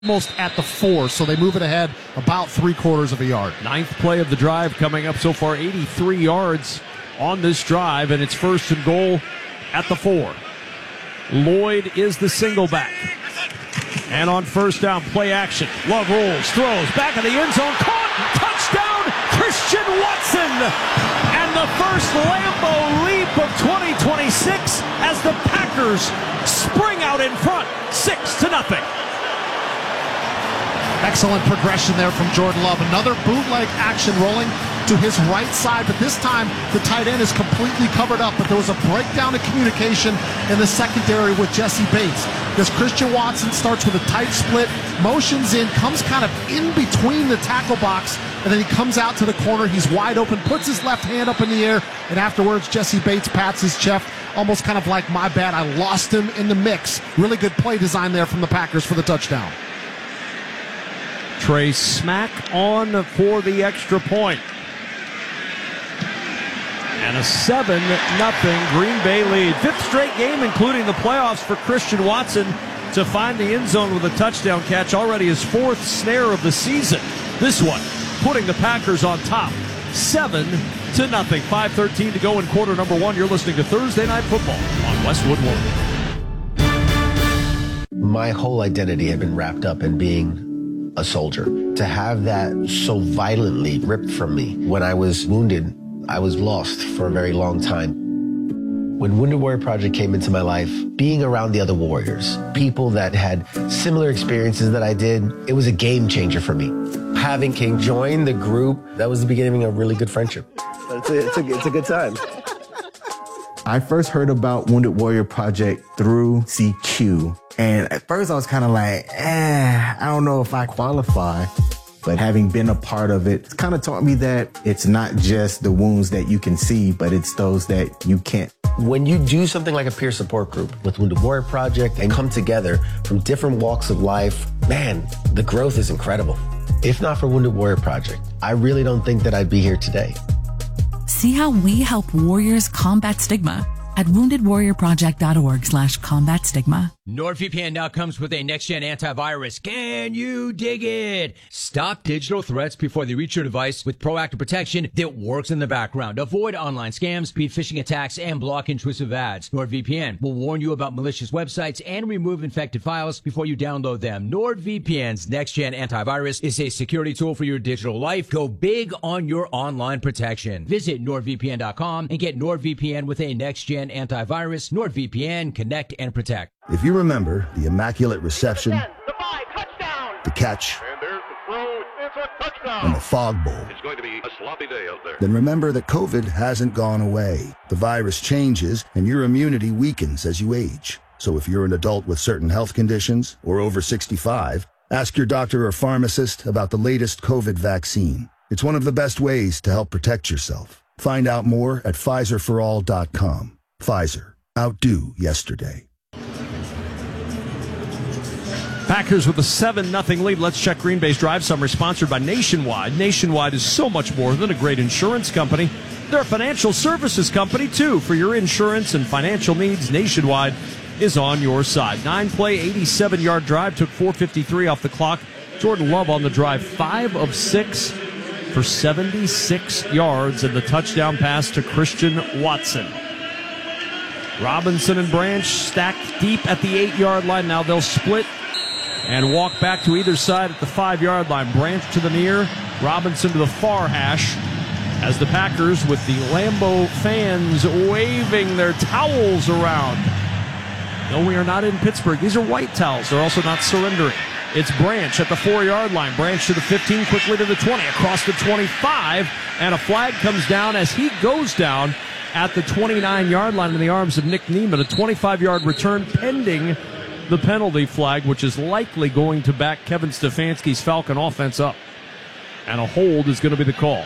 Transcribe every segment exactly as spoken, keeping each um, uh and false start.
almost at the four, so they move it ahead about three quarters of a yard. Ninth play of the drive coming up so far, eighty-three yards on this drive, and it's first and goal at the four. Lloyd is the single back. And on first down, play action. Love rolls, throws, back of the end zone, caught, touchdown, Christian Watson! And the first Lambeau leap of twenty twenty-six as the Packers spring out in front, six to nothing. Excellent progression there from Jordan Love. Another bootleg action rolling to his right side, but this time the tight end is completely covered up. But there was a breakdown in communication in the secondary with Jesse Bates. This Christian Watson starts with a tight split, motions in, comes kind of in between the tackle box, and then he comes out to the corner. He's wide open, puts his left hand up in the air, and afterwards Jesse Bates pats his chest, almost kind of like, my bad, I lost him in the mix. Really good play design there from the Packers for the touchdown. Trey Smack on for the extra point. And a seven nothing Green Bay lead. Fifth straight game, including the playoffs, for Christian Watson to find the end zone with a touchdown catch. Already his fourth snare of the season. This one putting the Packers on top. Seven to nothing. five thirteen to go in quarter number one. You're listening to Thursday Night Football on Westwood One. My whole identity had been wrapped up in being a soldier. To have that so violently ripped from me when I was wounded, I was lost for a very long time. When Wounded Warrior Project came into my life, being around the other warriors, people that had similar experiences that I did, it was a game changer for me. Having King join the group, that was the beginning of a really good friendship. It's a, it's a, it's a good time. I first heard about Wounded Warrior Project through C Q. And at first I was kind of like, eh, I don't know if I qualify. But having been a part of it, it's kind of taught me that it's not just the wounds that you can see, but it's those that you can't. When you do something like a peer support group with Wounded Warrior Project and come together from different walks of life, man, the growth is incredible. If not for Wounded Warrior Project, I really don't think that I'd be here today. See how we help warriors combat stigma at woundedwarriorproject.org slash combat stigma. NordVPN now comes with a next-gen antivirus. Can you dig it? Stop digital threats before they reach your device with proactive protection that works in the background. Avoid online scams, speed phishing attacks, and block intrusive ads. NordVPN will warn you about malicious websites and remove infected files before you download them. NordVPN's next-gen antivirus is a security tool for your digital life. Go big on your online protection. Visit nord V P N dot com and get NordVPN with a next-gen antivirus. NordVPN, connect and protect. If you remember the immaculate reception, ten, the, five, touchdown. the catch, and there's the throw, it's a touchdown. and the fog bowl, It's going to be a sloppy day out there. then remember that COVID hasn't gone away. The virus changes and your immunity weakens as you age. So if you're an adult with certain health conditions or over sixty-five, ask your doctor or pharmacist about the latest COVID vaccine. It's one of the best ways to help protect yourself. Find out more at Pfizer for all dot com. Pfizer. Outdo yesterday. Packers with a seven nothing lead. Let's check Green Bay's Drive Summary, sponsored by Nationwide. Nationwide is so much more than a great insurance company. They're a financial services company, too. For your insurance and financial needs, Nationwide is on your side. Nine-play, eighty-seven-yard drive. Took four fifty-three off the clock. Jordan Love on the drive. Five of six for seventy-six yards, and the touchdown pass to Christian Watson. Robinson and Branch stacked deep at the eight-yard line. Now they'll split and walk back to either side at the five-yard line. Branch to the near, Robinson to the far hash, as the Packers, with the Lambeau fans waving their towels around. No, we are not in Pittsburgh. These are white towels. They're also not surrendering. It's Branch at the four-yard line. Branch to the fifteen, quickly to the twenty, across the twenty-five, and a flag comes down as he goes down at the twenty-nine-yard line in the arms of Nick Niemann. A twenty-five-yard return pending the penalty flag, which is likely going to back Kevin Stefanski's Falcon offense up. And a hold is going to be the call,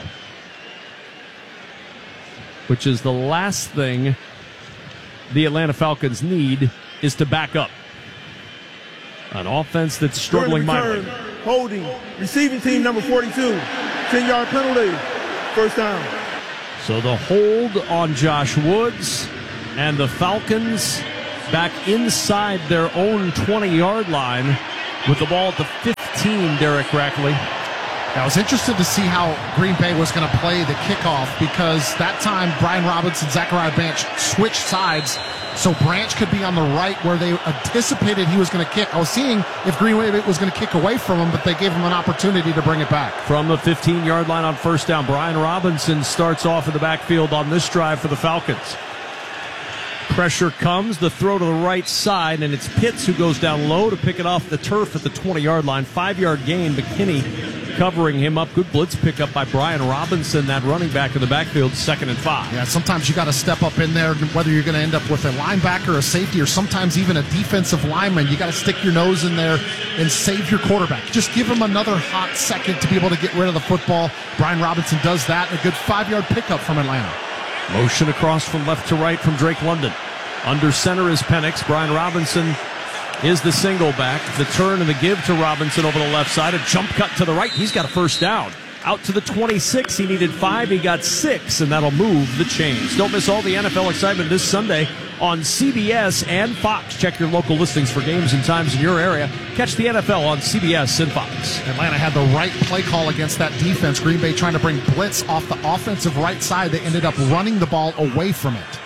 which is the last thing the Atlanta Falcons need, is to back up. An offense that's struggling mightily. Holding, receiving team number forty-two, ten-yard penalty, first down. So the hold on Josh Woods, and the Falcons back inside their own twenty-yard line with the ball at the fifteen, Derek Rackley. I was interested to see how Green Bay was going to play the kickoff because that time Brian Robinson, Zachariah Branch switched sides so Branch could be on the right where they anticipated he was going to kick. I was seeing if Green Bay was going to kick away from him, but they gave him an opportunity to bring it back. From the fifteen-yard line on first down, Brian Robinson starts off in the backfield on this drive for the Falcons. Pressure comes, the throw to the right side, and it's Pitts who goes down low to pick it off the turf at the twenty-yard line. Five-yard gain, McKinney covering him up. Good blitz pickup by Brian Robinson, that running back in the backfield, second and five. Yeah, sometimes you got to step up in there, whether you're going to end up with a linebacker, a safety, or sometimes even a defensive lineman. You got to stick your nose in there and save your quarterback. Just give him another hot second to be able to get rid of the football. Brian Robinson does that. A good five-yard pickup from Atlanta. Motion across from left to right from Drake London. Under center is Penix. Brian Robinson is the single back. The turn and the give to Robinson over the left side. A jump cut to the right. He's got a first down. Out to the twenty-six. He needed five. He got six, and that'll move the chains. Don't miss all the N F L excitement this Sunday on C B S and Fox. Check your local listings for games and times in your area. Catch the N F L on C B S and Fox. Atlanta had the right play call against that defense. Green Bay trying to bring blitz off the offensive right side. They ended up running the ball away from it.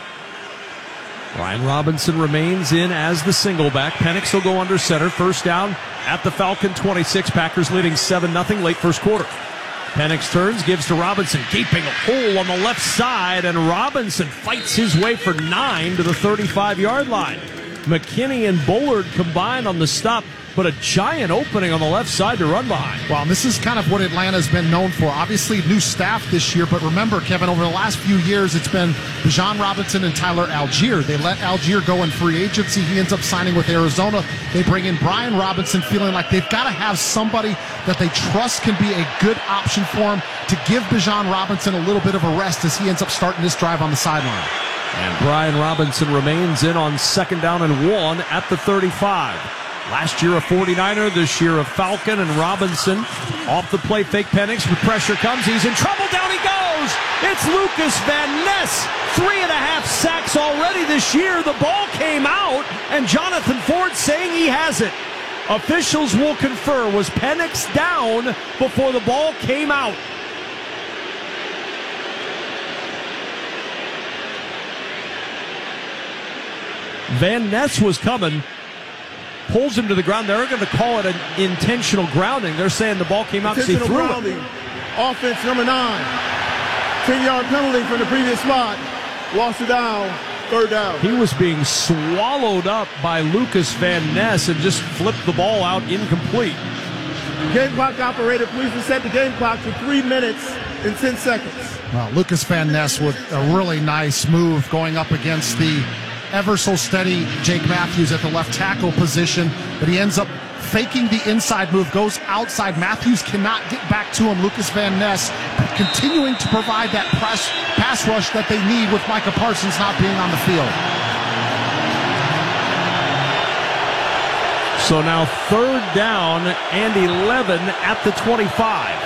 Brian Robinson remains in as the single back. Penix will go under center. First down at the Falcon twenty-six. Packers leading seven nothing late first quarter. Penix turns, gives to Robinson, gaping a hole on the left side, and Robinson fights his way for nine to the thirty-five-yard line. McKinney and Bullard combined on the stop, but a giant opening on the left side to run behind. Well, this is kind of what Atlanta's been known for. Obviously, new staff this year, but remember, Kevin, over the last few years, it's been Bijan Robinson and Tyler Algier. They let Algier go in free agency. He ends up signing with Arizona. They bring in Brian Robinson, feeling like they've got to have somebody that they trust can be a good option for him to give Bijan Robinson a little bit of a rest as he ends up starting this drive on the sideline. And Brian Robinson remains in on second down and one at the thirty-five. Last year a forty-niner, this year a Falcon, and Robinson off the play fake Penix with pressure comes. He's in trouble. Down he goes. It's Lucas Van Ness. Three and a half sacks already this year. The ball came out, and Jonathan Ford saying he has it. Officials will confer. Was Penix down before the ball came out? Van Ness was coming. Pulls him to the ground. They're going to call it an intentional grounding. They're saying the ball came out because he threw grounding. it. Offense number nine. ten-yard penalty from the previous spot. Lost it down. Third down. He was being swallowed up by Lucas Van Ness and just flipped the ball out incomplete. Game clock operator, please reset the game clock to three minutes and ten seconds. Well, Lucas Van Ness with a really nice move going up against the ever so steady Jake Matthews at the left tackle position, but he ends up faking the inside move, goes outside. Matthews cannot get back to him. Lucas Van Ness continuing to provide that press, pass rush that they need with Micah Parsons not being on the field. So now third down and eleven at the twenty-five.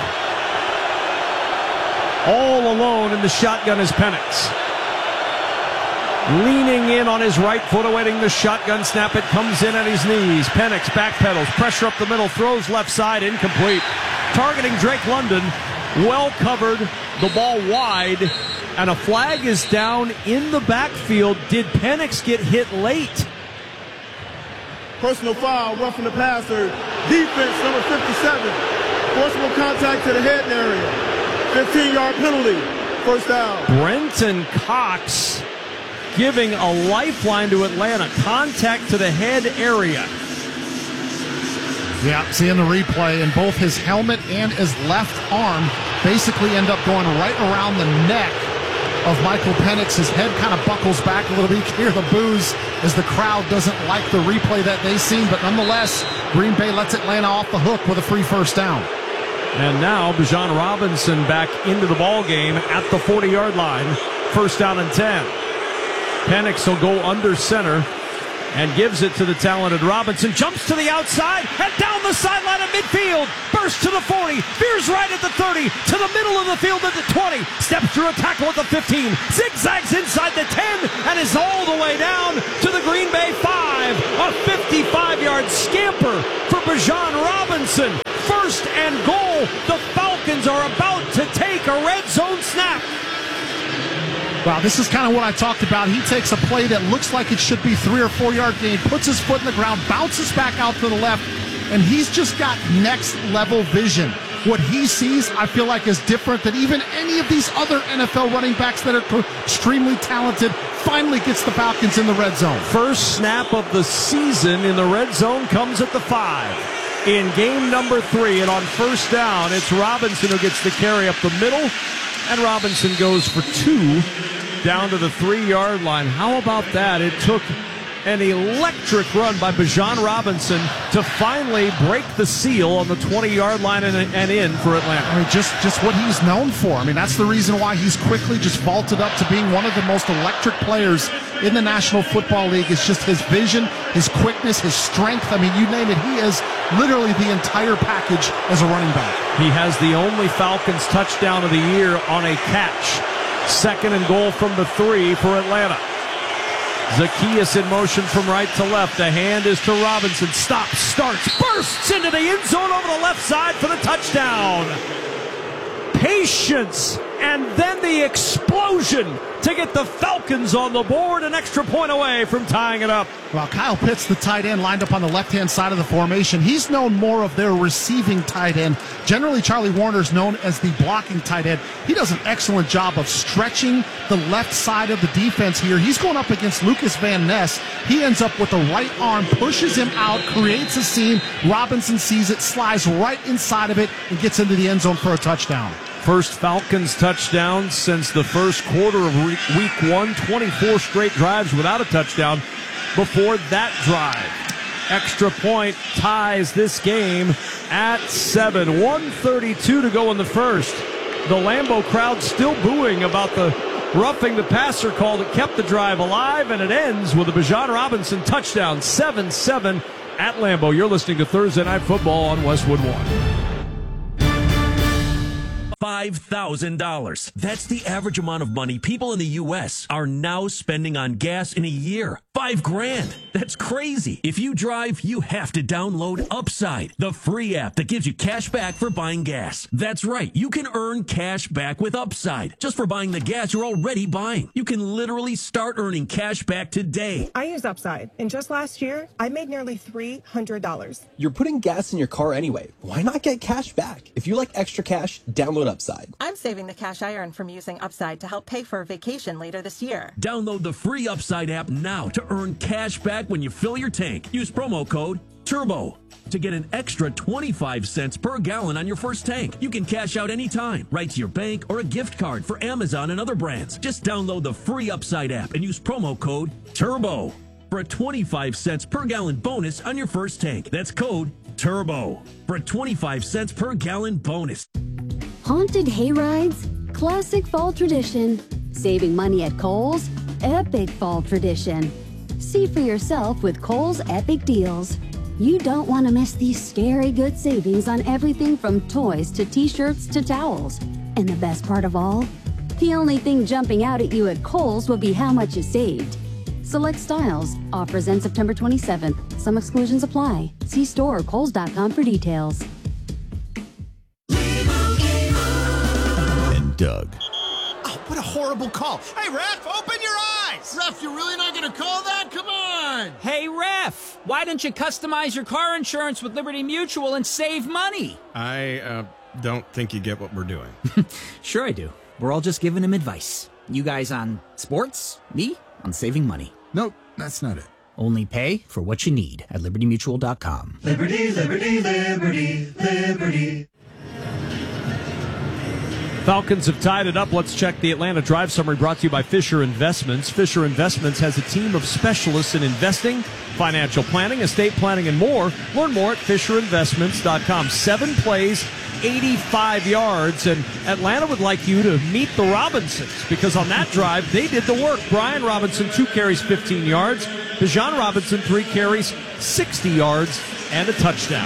All alone in the shotgun is Penix. Leaning in on his right foot, awaiting the shotgun snap. It comes in at his knees. Penix backpedals, pressure up the middle, throws left side, incomplete. Targeting Drake London, well covered, the ball wide, and a flag is down in the backfield. Did Penix get hit late? Personal foul, roughing the passer. Defense number fifty-seven. Forcible contact to the head area. fifteen-yard penalty. First down. Brenton Cox giving a lifeline to Atlanta. Contact to the head area. Yeah, seeing the replay, and both his helmet and his left arm basically end up going right around the neck of Michael Penix. His head kind of buckles back a little bit. You can hear the boos as the crowd doesn't like the replay that they've seen, but nonetheless, Green Bay lets Atlanta off the hook with a free first down. And now Bijan Robinson back into the ball game at the forty-yard line. First down and ten. Penix will go under center and gives it to the talented Robinson. Jumps to the outside and down the sideline of midfield. Bursts to the forty. Veers right at the thirty. To the middle of the field at the twenty. Steps through a tackle at the fifteen. Zigzags inside the ten and is all the way down to the Green Bay five. A fifty-five-yard scamper for Bijan Robinson. First and goal. The Falcons are about to take a red zone snap. Wow, this is kind of what I talked about. He takes a play that looks like it should be three or four yard gain, puts his foot in the ground, bounces back out to the left, and he's just got next level vision. What he sees, I feel like, is different than even any of these other N F L running backs that are extremely talented. Finally gets the Falcons in the red zone. First snap of the season in the red zone comes at the five. In game number three, and on first down, it's Robinson who gets the carry up the middle, and Robinson goes for two down to the three-yard line. How about that? It took an electric run by Bijan Robinson to finally break the seal on the twenty-yard line and, and in for Atlanta. I mean, just, just what he's known for. I mean, that's the reason why he's quickly just vaulted up to being one of the most electric players in the National Football League. It's just his vision, his quickness, his strength. I mean, you name it, he is literally the entire package as a running back. He has the only Falcons touchdown of the year on a catch. Second and goal from the three for Atlanta. Zacchaeus in motion from right to left. The hand is to Robinson. Stops, starts, bursts into the end zone over the left side for the touchdown. Patience, and then the explosion to get the Falcons on the board, an extra point away from tying it up. Well, Kyle Pitts, the tight end, lined up on the left-hand side of the formation. He's known more of their receiving tight end. Generally, Charlie Warner's known as the blocking tight end. He does an excellent job of stretching the left side of the defense here. He's going up against Lucas Van Ness. He ends up with the right arm, pushes him out, creates a seam. Robinson sees it, slides right inside of it, and gets into the end zone for a touchdown. First Falcons touchdown since the first quarter of week one. twenty-four straight drives without a touchdown before that drive. Extra point ties this game at seven. one thirty-two to go in the first. The Lambeau crowd still booing about the roughing the passer call that kept the drive alive, and it ends with a Bijan Robinson touchdown. seven seven at Lambeau. You're listening to Thursday Night Football on Westwood One. five thousand dollars. That's the average amount of money people in the U S are now spending on gas in a year. Five grand. That's crazy. If you drive, you have to download Upside, the free app that gives you cash back for buying gas. That's right. You can earn cash back with Upside just for buying the gas you're already buying. You can literally start earning cash back today. I use Upside, and just last year, I made nearly three hundred dollars. You're putting gas in your car anyway. Why not get cash back? If you like extra cash, download Upside. I'm saving the cash I earn from using Upside to help pay for a vacation later this year. Download the free Upside app now to earn cash back when you fill your tank. Use promo code TURBO to get an extra twenty-five cents per gallon on your first tank. You can cash out anytime, right to your bank or a gift card for Amazon and other brands. Just download the free Upside app and use promo code TURBO for a twenty-five cents per gallon bonus on your first tank. That's code TURBO for a twenty-five cents per gallon bonus. Haunted hayrides, classic fall tradition. Saving money at Kohl's, epic fall tradition. See for yourself with Kohl's Epic Deals. You don't want to miss these scary good savings on everything from toys to t-shirts to towels. And the best part of all? The only thing jumping out at you at Kohl's will be how much you saved. Select styles. Offers end September twenty-seventh. Some exclusions apply. See store or kohls dot com for details. And Doug. Oh, what a horrible call. Hey, ref, open your eyes. Ref, you're really not going to call that? Come on. Hey, ref, why don't you customize your car insurance with Liberty Mutual and save money? I uh, don't think you get what we're doing. Sure I do. We're all just giving him advice. You guys on sports, me on saving money. Nope, that's not it. Only pay for what you need at liberty mutual dot com. Liberty, liberty, liberty, liberty. Falcons have tied it up. Let's check the Atlanta Drive Summary brought to you by Fisher Investments. Fisher Investments has a team of specialists in investing, financial planning, estate planning, and more. Learn more at fisher investments dot com. Seven plays, eighty-five yards, and Atlanta would like you to meet the Robinsons because on that drive, they did the work. Brian Robinson, two carries, fifteen yards. Bijan Robinson, three carries, sixty yards, and a touchdown.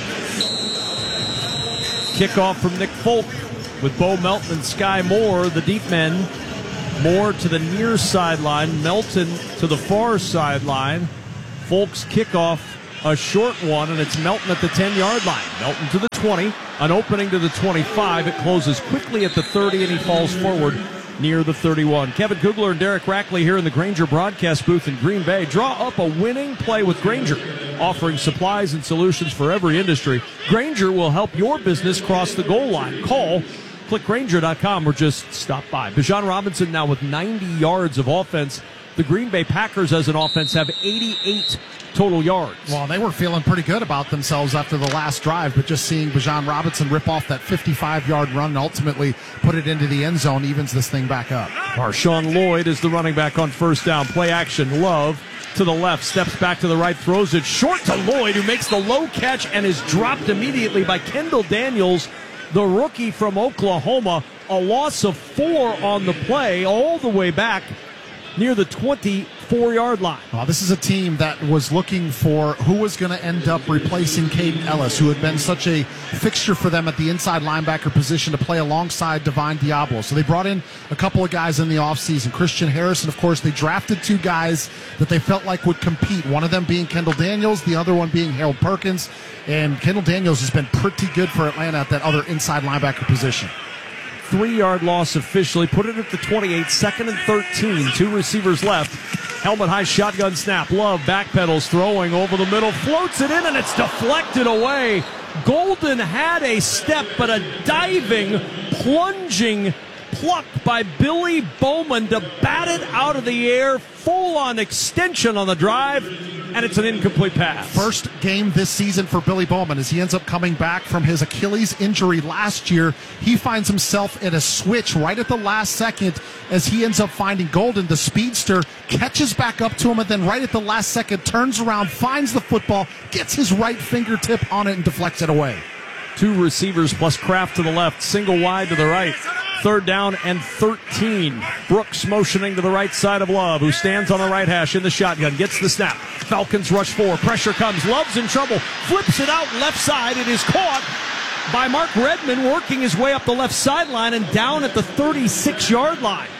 Kickoff from Nick Folk with Bo Melton and Sky Moore, the deep men. Moore to the near sideline, Melton to the far sideline. Folk's kickoff, a short one, and it's Melton at the ten-yard line. Melton to the twenty, an opening to the twenty-five. It closes quickly at the thirty, and he falls forward near the thirty-one. Kevin Kugler and Derek Rackley here in the Grainger broadcast booth in Green Bay. Draw up a winning play with Grainger, offering supplies and solutions for every industry. Grainger will help your business cross the goal line. Call, click Grainger dot com, or just stop by. Bijan Robinson now with ninety yards of offense. The Green Bay Packers as an offense have eighty-eight total yards. Well, they were feeling pretty good about themselves after the last drive, but just seeing Bijan Robinson rip off that fifty-five-yard run and ultimately put it into the end zone evens this thing back up. Marshawn Lloyd is the running back on first down. Play action. Love to the left, steps back to the right, throws it short to Lloyd, who makes the low catch and is dropped immediately by Kendall Daniels, the rookie from Oklahoma. A loss of four on the play, all the way back near the twenty-four-yard line. Well, this is a team that was looking for who was going to end up replacing Caden Ellis, who had been such a fixture for them at the inside linebacker position to play alongside Divine Diablo. So they brought in a couple of guys in the offseason. Christian Harrison, of course, they drafted two guys that they felt like would compete, one of them being Kendall Daniels, the other one being Harold Perkins. And Kendall Daniels has been pretty good for Atlanta at that other inside linebacker position. Three-yard loss officially. Put it at the twenty-eight, second and thirteen. Two receivers left. Helmet high shotgun snap. Love backpedals, throwing over the middle, floats it in, and it's deflected away. Golden had a step, but a diving, plunging pluck by Billy Bowman to bat it out of the air. Full-on extension on the drive, and it's an incomplete pass. First game this season for Billy Bowman as he ends up coming back from his Achilles injury last year. He finds himself in a switch right at the last second as he ends up finding Golden, the speedster, catches back up to him, and then right at the last second turns around, finds the football, gets his right fingertip on it, and deflects it away. Two receivers plus Kraft to the left, single wide to the right. Third down and thirteen. Brooks motioning to the right side of Love, who stands on the right hash in the shotgun. Gets the snap. Falcons rush four. Pressure comes. Love's in trouble. Flips it out left side. It is caught by Mark Redmond, working his way up the left sideline and down at the thirty-six-yard line.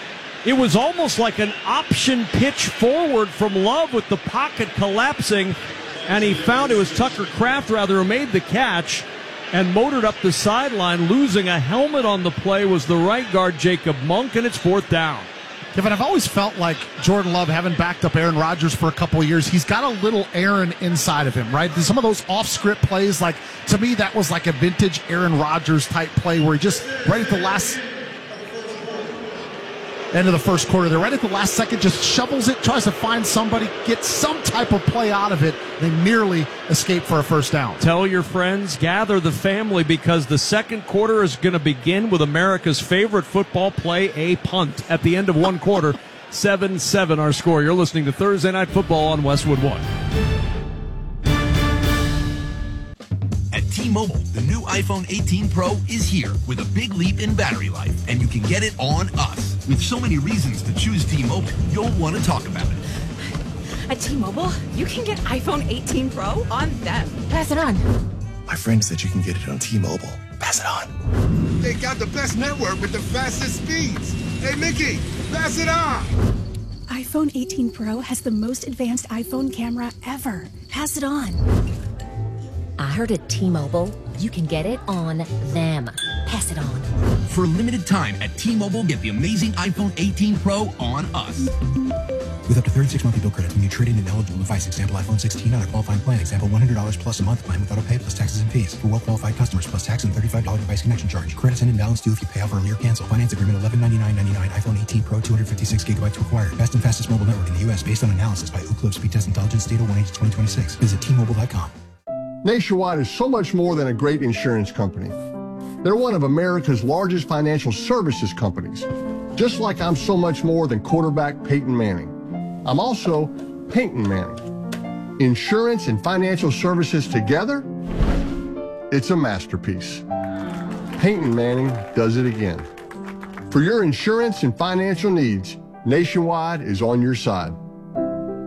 It was almost like an option pitch forward from Love with the pocket collapsing, and he found it was Tucker Kraft, rather, who made the catch and motored up the sideline. Losing a helmet on the play was the right guard, Jacob Monk, and it's fourth down. Kevin, I've always felt like Jordan Love, having backed up Aaron Rodgers for a couple of years, he's got a little Aaron inside of him, right? Some of those off-script plays, like, to me, that was like a vintage Aaron Rodgers type play where he just, right at the last end of the first quarter there, right at the last second, just shovels it, tries to find somebody, get some type of play out of it. They nearly escape for a first down. Tell your friends, gather the family, because the second quarter is going to begin with America's favorite football play, a punt. At the end of one quarter, seven seven our score. You're listening to Thursday Night Football on Westwood One. At T-Mobile, the new iPhone eighteen Pro is here with a big leap in battery life, and you can get it on us. With so many reasons to choose T-Mobile, you'll want to talk about it. At T-Mobile, you can get iPhone eighteen Pro on them. Pass it on. My friend said you can get it on T-Mobile. Pass it on. They got the best network with the fastest speeds. Hey, Mickey, pass it on. iPhone eighteen Pro has the most advanced iPhone camera ever. Pass it on. I heard at T-Mobile, you can get it on them. Pass it on. For a limited time at T-Mobile, get the amazing iPhone eighteen Pro on us. With up to thirty-six monthly bill credits when you trade in an eligible device. Example iPhone sixteen on a qualifying plan. Example one hundred dollars plus a month plan with auto pay plus taxes and fees. For well-qualified customers plus tax and thirty-five dollars device connection charge. Credits and imbalance due if you pay off early or cancel. Finance agreement eleven ninety-nine ninety-nine. iPhone eighteen Pro two hundred fifty-six gigabytes required. Best and fastest mobile network in the U S based on analysis by Ookla Speed Test Intelligence. Data one eighty twenty twenty-six. Visit T Mobile dot com. Nationwide is so much more than a great insurance company. They're one of America's largest financial services companies, just like I'm so much more than quarterback Peyton Manning. I'm also Peyton Manning. Insurance and financial services together, it's a masterpiece. Peyton Manning does it again. For your insurance and financial needs, Nationwide is on your side.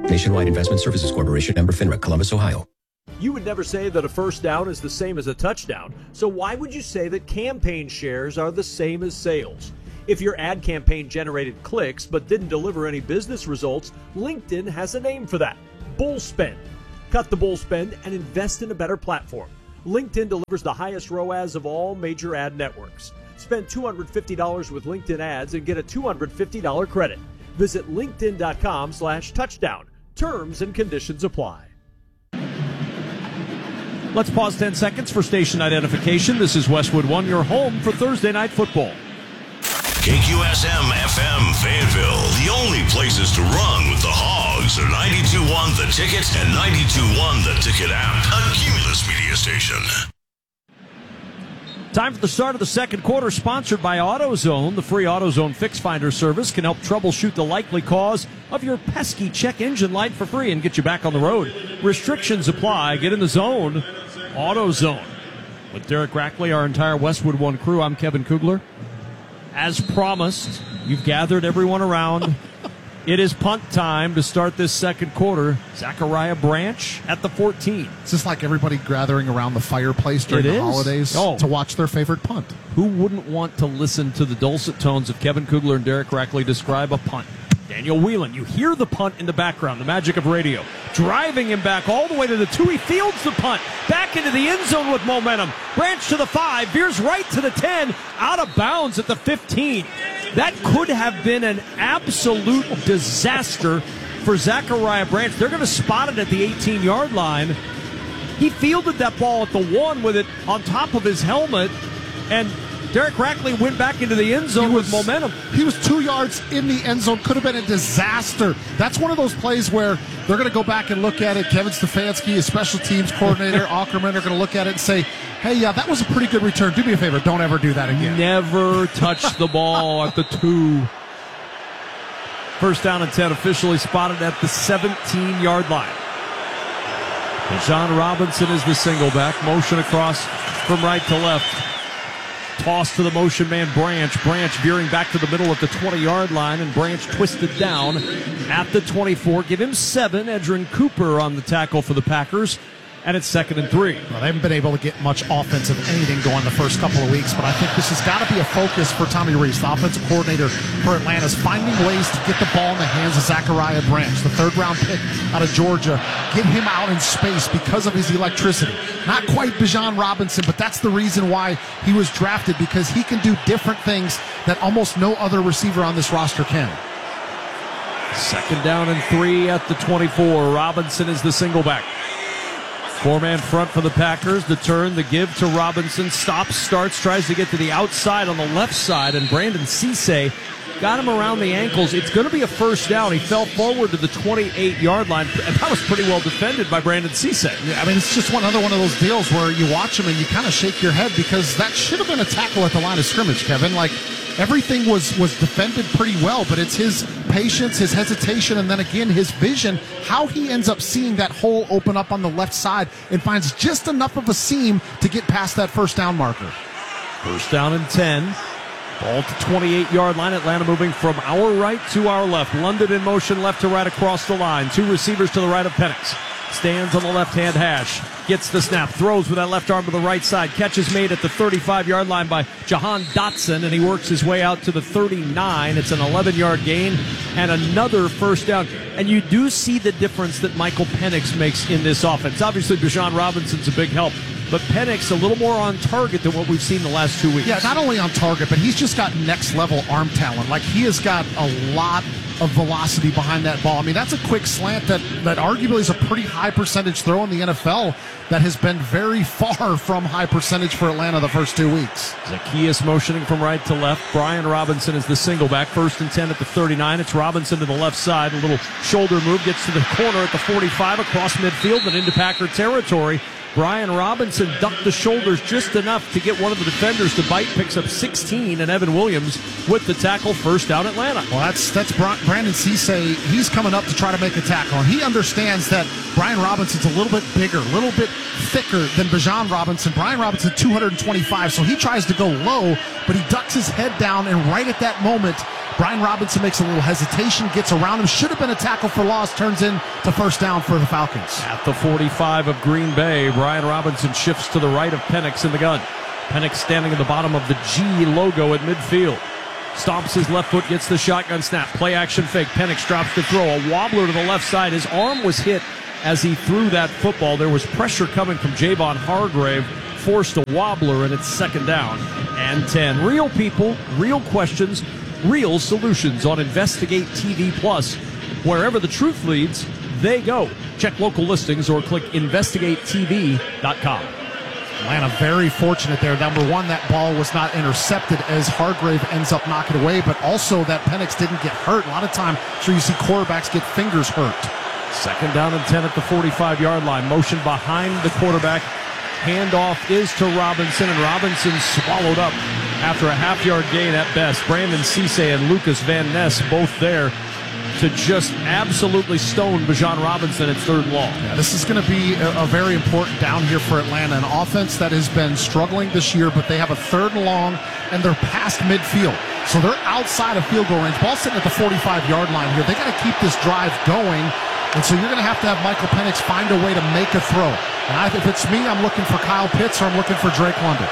Nationwide Investment Services Corporation, member FINRA, Columbus, Ohio. You would never say that a first down is the same as a touchdown. So why would you say that campaign shares are the same as sales? If your ad campaign generated clicks but didn't deliver any business results, LinkedIn has a name for that: bull spend. Cut the bull spend and invest in a better platform. LinkedIn delivers the highest R O A S of all major ad networks. Spend two hundred fifty dollars with LinkedIn ads and get a two hundred fifty dollars credit. Visit linkedin.com slash touchdown. Terms and conditions apply. Let's pause ten seconds for station identification. This is Westwood One, your home for Thursday Night Football. K Q S M F M Fayetteville, the only places to run with the Hogs are ninety-two point one The Ticket and ninety-two point one The Ticket app, a Cumulus media station. Time for the start of the second quarter, sponsored by AutoZone. The free AutoZone Fix Finder service can help troubleshoot the likely cause of your pesky check engine light for free and get you back on the road. Restrictions apply. Get in the zone. AutoZone. With Derek Rackley, our entire Westwood One crew, I'm Kevin Kugler. As promised, you've gathered everyone around. It is punt time to start this second quarter. Zachariah Branch at the fourteen. It's just like everybody gathering around the fireplace during It the is. holidays Oh. to watch their favorite punt. Who wouldn't want to listen to the dulcet tones of Kevin Kugler and Derek Rackley describe a punt? Daniel Whelan, you hear the punt in the background, the magic of radio. Driving him back all the way to the two. He fields the punt. Back into the end zone with momentum. Branch to the five, veers right to the ten, out of bounds at the fifteen. That could have been an absolute disaster for Zachariah Branch. They're going to spot it at the eighteen-yard line. He fielded that ball at the one with it on top of his helmet, and Derek Rackley went back into the end zone was, with momentum. He was two yards in the end zone. Could have been a disaster. That's one of those plays where they're going to go back and look at it. Kevin Stefanski, his special teams coordinator, Ackerman, are going to look at it and say, hey, yeah, that was a pretty good return. Do me a favor. Don't ever do that again. Never touch the ball at the two. First down and ten, officially spotted at the seventeen-yard line. John Robinson is the single back. Motion across from right to left. Toss to the motion man, Branch. Branch veering back to the middle at the twenty-yard line, and Branch twisted down at the twenty-four. Give him seven. Edrin Cooper on the tackle for the Packers, and it's second and three. Well, they haven't been able to get much offensive anything going the first couple of weeks, but I think this has got to be a focus for Tommy Rees, the offensive coordinator for Atlanta, is finding ways to get the ball in the hands of Zachariah Branch, the third-round pick out of Georgia. Get him out in space because of his electricity. Not quite Bijan Robinson, but that's the reason why he was drafted, because he can do different things that almost no other receiver on this roster can. Second down and three at the twenty-four. Robinson is the single back. Four-man front for the Packers. The turn, the give to Robinson. Stops, starts, tries to get to the outside on the left side, and Brandon Cisse got him around the ankles. It's going to be a first down. He fell forward to the twenty-eight-yard line, and that was pretty well defended by Brandon Cisse. Yeah, I mean, it's just one other one of those deals where you watch him and you kind of shake your head, because that should have been a tackle at the line of scrimmage, Kevin. Like, everything was, was defended pretty well, but it's his patience, his hesitation, and then again, his vision, how he ends up seeing that hole open up on the left side and finds just enough of a seam to get past that first down marker. First down and ten. Ball to twenty-eight-yard line. Atlanta moving from our right to our left. London in motion left to right across the line. Two receivers to the right of Penix. Stands on the left-hand hash. Gets the snap. Throws with that left arm to the right side. Catch is made at the thirty-five-yard line by Jahan Dotson, and he works his way out to the thirty-nine. It's an eleven-yard gain and another first down. And you do see the difference that Michael Penix makes in this offense. Obviously, Bijan Robinson's a big help, but Penix a little more on target than what we've seen the last two weeks. Yeah, not only on target, but he's just got next-level arm talent. Like, he has got a lot of velocity behind that ball. I mean, that's a quick slant that, that arguably is a pretty high percentage throw in the N F L that has been very far from high percentage for Atlanta the first two weeks. Zacchaeus motioning from right to left. Brian Robinson is the single back. First and ten at the thirty-nine. It's Robinson to the left side. A little shoulder move. Gets to the corner at the forty-five across midfield and into Packer territory. Brian Robinson ducked the shoulders just enough to get one of the defenders to bite. Picks up sixteen, and Evan Williams with the tackle. First down Atlanta. Well, that's that's Brandon Cisse. He's coming up to try to make a tackle, and he understands that Brian Robinson's a little bit bigger, a little bit thicker than Bijan Robinson. Brian Robinson, two hundred twenty-five, so he tries to go low, but he ducks his head down, and right at that moment, Brian Robinson makes a little hesitation, gets around him. Should have been a tackle for loss, turns into first down for the Falcons. At the forty-five of Green Bay, Brian Robinson shifts to the right of Penix in the gun. Penix standing at the bottom of the G logo at midfield. Stomps his left foot, gets the shotgun snap. Play action fake. Penix drops to throw. A wobbler to the left side. His arm was hit as he threw that football. There was pressure coming from Javon Hargrave. Forced a wobbler, and it's second down and ten. Real people, real questions, real solutions on Investigate T V Plus. Wherever the truth leads, they go. Check local listings or click investigate T V dot com. Atlanta very fortunate there. Number one, that ball was not intercepted as Hargrave ends up knocking away, but also that Penix didn't get hurt. A lot of time, sure you see quarterbacks get fingers hurt. Second down and ten at the forty-five-yard line. Motion behind the quarterback. Handoff is to Robinson, and Robinson swallowed up after a half-yard gain at best. Brandon Cisse and Lucas Van Ness both there to just absolutely stone Bijan Robinson at third long. Yeah, this is going to be a, a very important down here for Atlanta, an offense that has been struggling this year, but they have a third and long, and they're past midfield. So they're outside of field goal range. Ball sitting at the forty-five-yard line here. They got to keep this drive going, and so you're going to have to have Michael Penix find a way to make a throw. And I, if it's me, I'm looking for Kyle Pitts or I'm looking for Drake London.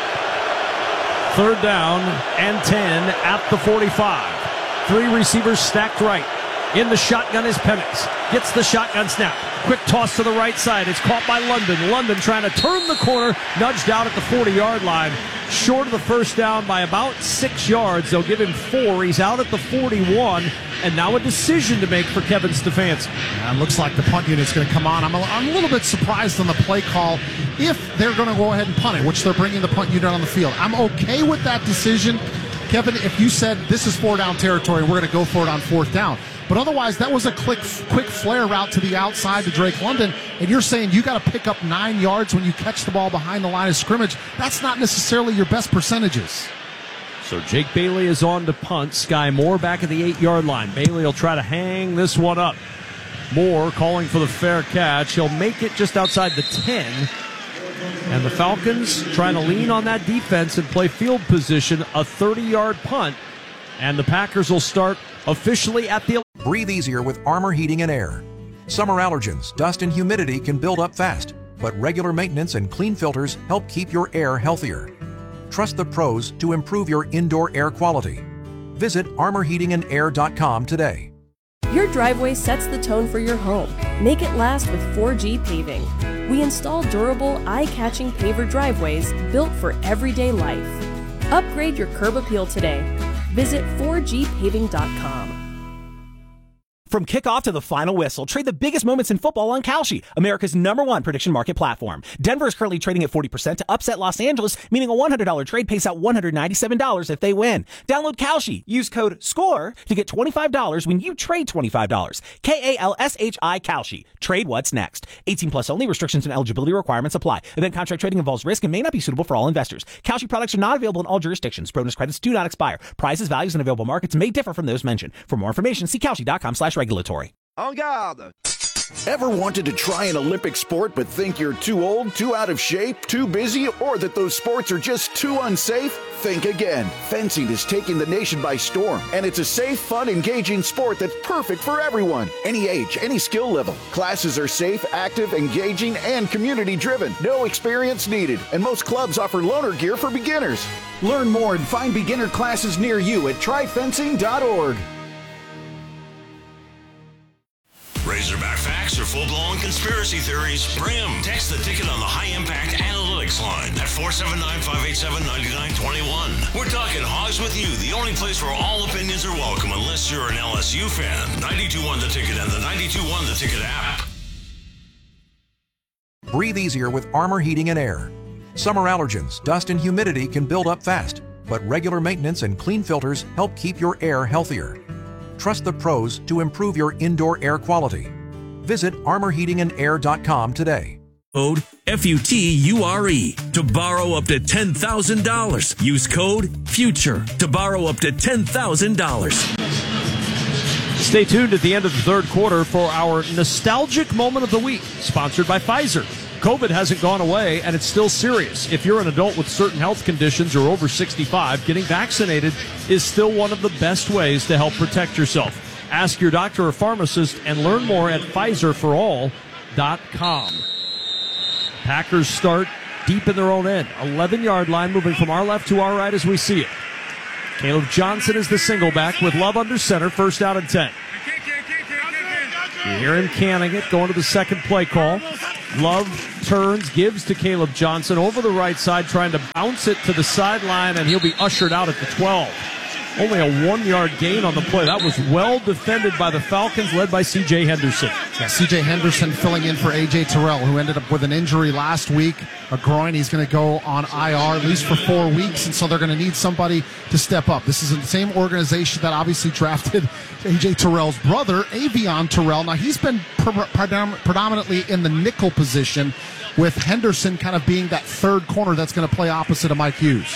Third down and ten at the forty-five. Three receivers stacked right. In the shotgun is Penix. Gets the shotgun snap. Quick toss to the right side. It's caught by London. London trying to turn the corner. Nudged out at the forty-yard line. Short of the first down by about six yards. They'll give him four. He's out at the forty-one. And now a decision to make for Kevin Stefanski. Yeah, it looks like the punt unit's going to come on. I'm a, I'm a little bit surprised on the play call if they're going to go ahead and punt it, which they're bringing the punt unit on the field. I'm okay with that decision. Kevin, if you said this is four down territory, we're going to go for it on fourth down. But otherwise, that was a quick, quick flare route to the outside to Drake London, and you're saying you got to pick up nine yards when you catch the ball behind the line of scrimmage. That's not necessarily your best percentages. So Jake Bailey is on to punt. Sky Moore back at the eight-yard line. Bailey will try to hang this one up. Moore calling for the fair catch. He'll make it just outside the ten. And the Falcons trying to lean on that defense and play field position, a thirty-yard punt. And the Packers will start officially at the... Breathe easier with Armor Heating and Air. Summer allergens, dust and humidity can build up fast, but regular maintenance and clean filters help keep your air healthier. Trust the pros to improve your indoor air quality. Visit armor heating and air dot com today. Your driveway sets the tone for your home. Make it last with four G Paving. We install durable, eye-catching paver driveways built for everyday life. Upgrade your curb appeal today. Visit four G paving dot com. From kickoff to the final whistle, trade the biggest moments in football on Kalshi, America's number one prediction market platform. Denver is currently trading at forty percent to upset Los Angeles, meaning a one hundred dollars trade pays out one hundred ninety-seven dollars if they win. Download Kalshi. Use code SCORE to get twenty-five dollars when you trade twenty-five dollars. K A L S H I Kalshi. Trade what's next. eighteen plus only. Restrictions and eligibility requirements apply. Event contract trading involves risk and may not be suitable for all investors. Kalshi products are not available in all jurisdictions. Bonus credits do not expire. Prices, values, and available markets may differ from those mentioned. For more information, see Kalshi dot com slash regulatory. En garde! Ever wanted to try an Olympic sport but think you're too old, too out of shape, too busy, or that those sports are just too unsafe? Think again. Fencing is taking the nation by storm, and it's a safe, fun, engaging sport that's perfect for everyone. Any age, any skill level. Classes are safe, active, engaging, and community-driven. No experience needed, and most clubs offer loaner gear for beginners. Learn more and find beginner classes near you at try fencing dot org. Razorback facts or full-blown conspiracy theories? Bring them. Text the ticket on the High Impact Analytics line at four seven nine, five eight seven, nine nine two one. We're talking Hogs with You, the only place where all opinions are welcome unless you're an L S U fan. ninety-two point one The Ticket and the ninety-two point one The Ticket app. Breathe easier with Armor Heating and Air. Summer allergens, dust and humidity can build up fast, but regular maintenance and clean filters help keep your air healthier. Trust the pros to improve your indoor air quality. Visit armor heating and air dot com today. Code F U T U R E to borrow up to ten thousand dollars. Use code FUTURE to borrow up to ten thousand dollars. Stay tuned at the end of the third quarter for our nostalgic moment of the week, sponsored by Pfizer. COVID hasn't gone away, and it's still serious. If you're an adult with certain health conditions or over sixty-five, getting vaccinated is still one of the best ways to help protect yourself. Ask your doctor or pharmacist and learn more at Pfizer for all dot com. Packers start deep in their own end. eleven-yard line, moving from our left to our right as we see it. Caleb Johnson is the single back with Love under center, first down and ten. You hear him canning it, going to the second play call. Love turns, gives to Caleb Johnson over the right side, trying to bounce it to the sideline, and he'll be ushered out at the twelve. Only a one-yard gain on the play. That was well defended by the Falcons, led by C J Henderson. Yeah, C J Henderson filling in for A J Terrell, who ended up with an injury last week, a groin. He's going to go on I R at least for four weeks, and so they're going to need somebody to step up. This is the same organization that obviously drafted A J Terrell's brother, Avion Terrell. Now, he's been pre- predom- predominantly in the nickel position, with Henderson kind of being that third corner that's going to play opposite of Mike Hughes.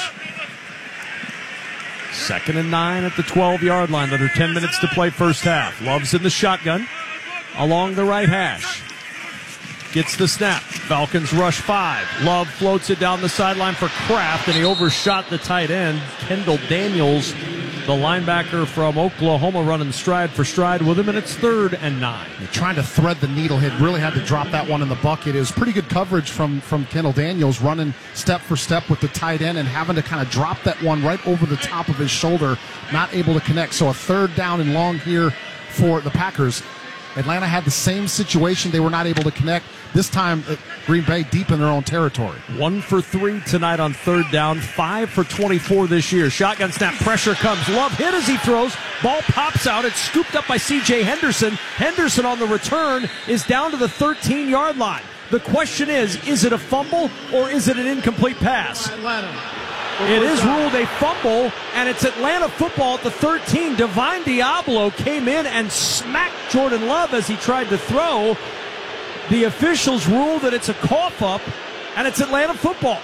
Second and nine at the twelve-yard line. Under ten minutes to play first half. Love's in the shotgun along the right hash. Gets the snap. Falcons rush five. Love floats it down the sideline for Kraft, and he overshot the tight end. Kendall Daniels, the linebacker from Oklahoma, running stride for stride with him, and it's third and nine. You're trying to thread the needle. He really had to drop that one in the bucket. It was pretty good coverage from, from Kendall Daniels, running step for step with the tight end and having to kind of drop that one right over the top of his shoulder, not able to connect. So a third down and long here for the Packers. Atlanta had the same situation. They were not able to connect. This time, Green Bay deep in their own territory. One for three tonight on third down. Five for twenty-four this year. Shotgun snap. Pressure comes. Love hit as he throws. Ball pops out. It's scooped up by C J Henderson. Henderson on the return is down to the thirteen-yard line. The question is, is it a fumble or is it an incomplete pass? Atlanta. It is ruled a fumble, and it's Atlanta football at the thirteen. Divine Diablo came in and smacked Jordan Love as he tried to throw. The officials rule that it's a cough-up, and it's Atlanta football.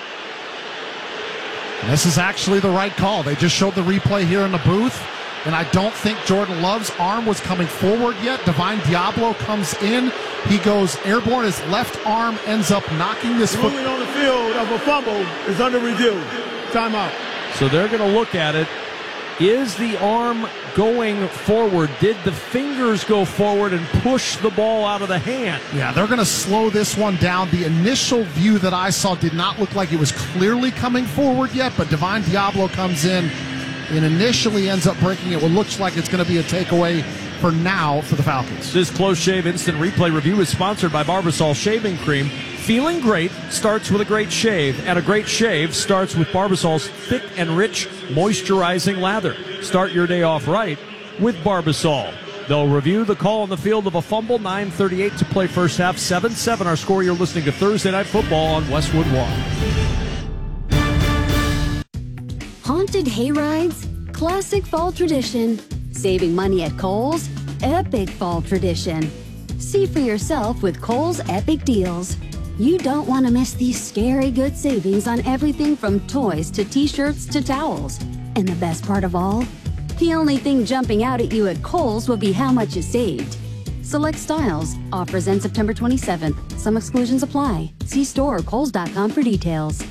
And this is actually the right call. They just showed the replay here in the booth, and I don't think Jordan Love's arm was coming forward yet. Divine Diablo comes in. He goes airborne. His left arm ends up knocking this foot. Moving on the field of a fumble is under review. Timeout. So they're going to look at it. Is the arm going forward? Did the fingers go forward and push the ball out of the hand? Yeah, they're going to slow this one down. The initial view that I saw did not look like it was clearly coming forward yet, but Divine Diablo comes in and initially ends up breaking it. What looks like it's going to be a takeaway for now for the Falcons. This Close Shave Instant Replay Review is sponsored by Barbasol Shaving Cream. Feeling great starts with a great shave, and a great shave starts with Barbasol's thick and rich moisturizing lather. Start your day off right with Barbasol. They'll review the call on the field of a fumble. nine thirty-eight to play first half. seven seven our score. You're listening to Thursday Night Football on Westwood One. Haunted hayrides, classic fall tradition. Saving money at Kohl's, epic fall tradition. See for yourself with Kohl's Epic Deals. You don't want to miss these scary good savings on everything from toys to t-shirts to towels. And the best part of all? The only thing jumping out at you at Kohl's will be how much you saved. Select styles. Offers end September twenty-seventh. Some exclusions apply. See store or kohls dot com for details.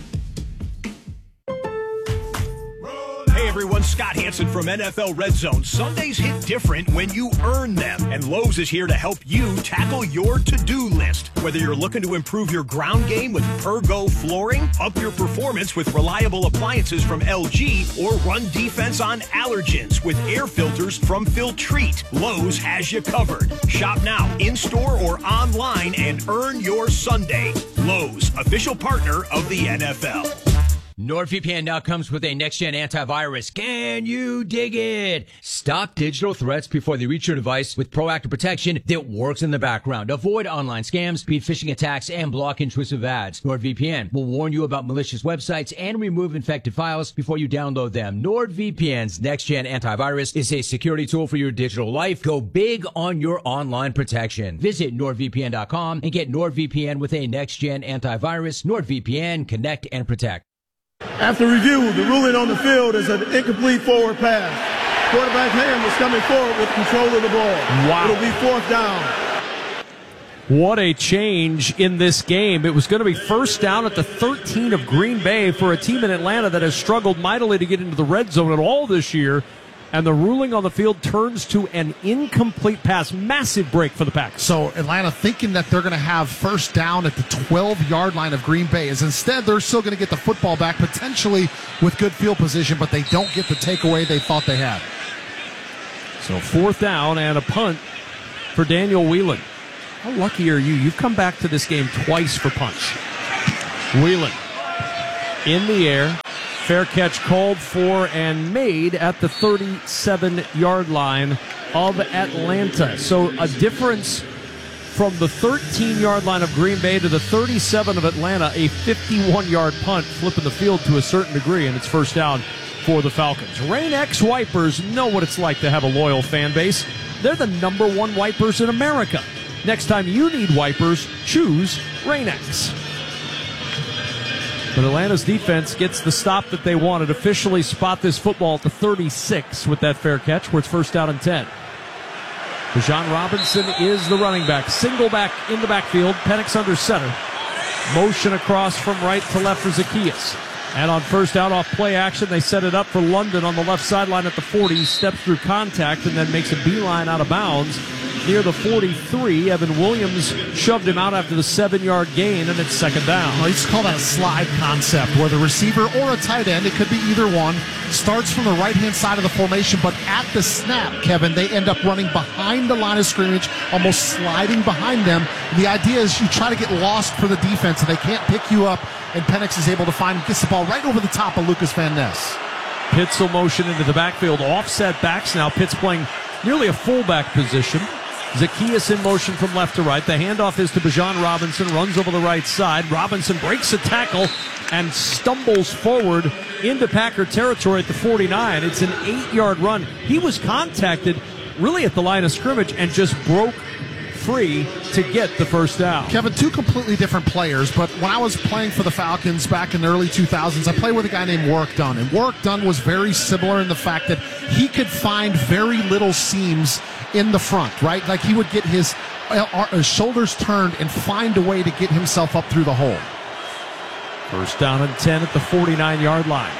Hey everyone, Scott Hansen from N F L Red Zone. Sundays hit different when you earn them, and Lowe's is here to help you tackle your to-do list. Whether you're looking to improve your ground game with Pergo flooring, up your performance with reliable appliances from L G, or run defense on allergens with air filters from Filtrete, Lowe's has you covered. Shop now, in-store or online, and earn your Sunday. Lowe's, official partner of the N F L. NordVPN now comes with a next-gen antivirus. Can you dig it? Stop digital threats before they reach your device with proactive protection that works in the background. Avoid online scams, beat phishing attacks, and block intrusive ads. NordVPN will warn you about malicious websites and remove infected files before you download them. NordVPN's next-gen antivirus is a security tool for your digital life. Go big on your online protection. Visit nord V P N dot com and get NordVPN with a next-gen antivirus. NordVPN, connect and protect. After review, the ruling on the field is an incomplete forward pass. Quarterback hand was coming forward with control of the ball. Wow. It'll be fourth down. What a change in this game. It was going to be first down at the thirteen of Green Bay for a team in Atlanta that has struggled mightily to get into the red zone at all this year. And the ruling on the field turns to an incomplete pass. Massive break for the Packers. So Atlanta thinking that they're going to have first down at the twelve-yard line of Green Bay is instead they're still going to get the football back, potentially with good field position, but they don't get the takeaway they thought they had. So fourth down and a punt for Daniel Whelan. How lucky are you? You've come back to this game twice for punts. Whelan in the air. Fair catch called for and made at the thirty-seven-yard line of Atlanta. So a difference from the thirteen-yard line of Green Bay to the thirty-seven of Atlanta, a fifty-one-yard punt flipping the field to a certain degree, and it's first down for the Falcons. Rain-X Wipers know what it's like to have a loyal fan base. They're the number one wipers in America. Next time you need wipers, choose Rain-X. But Atlanta's defense gets the stop that they wanted. Officially spot this football at the thirty-six with that fair catch, where it's first down and ten. Bijan Robinson is the running back. Single back in the backfield. Penix under center. Motion across from right to left for Zaccheaus. And on first down off play action, they set it up for London on the left sideline at the forty. He steps through contact and then makes a beeline out of bounds. Near the forty-three, Evan Williams shoved him out after the seven-yard gain, and it's second down. Well, you just call that a slide concept, where the receiver or a tight end, it could be either one, starts from the right-hand side of the formation, but at the snap, Kevin, they end up running behind the line of scrimmage, almost sliding behind them. The idea is you try to get lost for the defense, and they can't pick you up, and Penix is able to find him, gets the ball right over the top of Lucas Van Ness. Pitts will motion into the backfield. Offset backs now. Pitts playing nearly a fullback position. Zaccheaus in motion from left to right. The handoff is to Bijan Robinson, runs over the right side. Robinson breaks a tackle and stumbles forward into Packer territory at the forty-nine. It's an eight-yard run. He was contacted really at the line of scrimmage and just broke free to get the first down. Kevin, two completely different players, but when I was playing for the Falcons back in the early two thousands, I played with a guy named Warrick Dunn, and Warrick Dunn was very similar in the fact that he could find very little seams in the front, right? Like he would get his, uh, his shoulders turned and find a way to get himself up through the hole. First down and ten at the forty-nine-yard line.